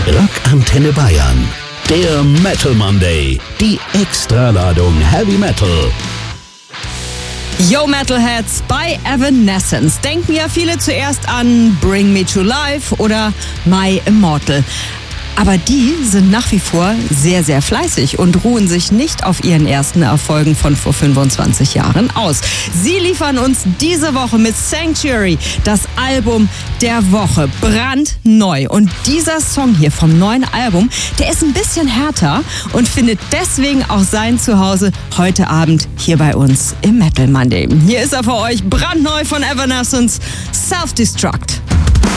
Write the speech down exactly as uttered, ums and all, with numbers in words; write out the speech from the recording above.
Rockantenne Bayern. Der Metal Monday. Die Extraladung Heavy Metal. Yo Metalheads, bei Evanescence denken ja viele zuerst an Bring Me to Life oder My Immortal. Aber die sind nach wie vor sehr, sehr fleißig und ruhen sich nicht auf ihren ersten Erfolgen von vor fünfundzwanzig Jahren aus. Sie liefern uns diese Woche mit Sanctuary das Album der Woche, brandneu. Und dieser Song hier vom neuen Album, der ist ein bisschen härter und findet deswegen auch sein Zuhause heute Abend hier bei uns im Metal Monday. Hier ist er für euch, brandneu von Evanescence, Self-Destruct.